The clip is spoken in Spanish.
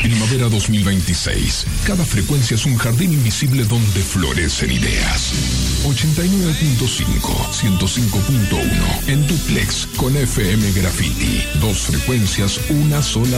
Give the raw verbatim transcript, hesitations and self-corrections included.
Primavera dos mil veintiséis. Cada frecuencia es un jardín invisible donde florecen ideas. ochenta y nueve punto cinco, ciento cinco punto uno. En duplex con F M Graffiti. Dos frecuencias, una sola